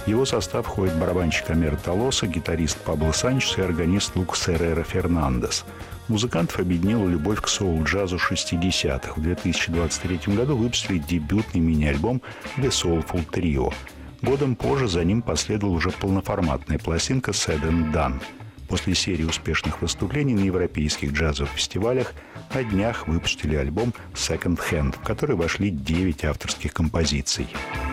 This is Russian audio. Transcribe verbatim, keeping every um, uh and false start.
В его состав входит барабанщик Омер Толоса, гитарист Пабло Санчес и органист Лукас Эррера Фернандес. Музыкантов объединила любовь к соул-джазу шестидесятых. В две тысячи двадцать третьем году выпустили дебютный мини-альбом «The Soulful Trio». Годом позже за ним последовала уже полноформатная пластинка «Said and Done». После серии успешных выступлений на европейских джазовых фестивалях на днях выпустили альбом «Second Hand», в который вошли девять авторских композиций.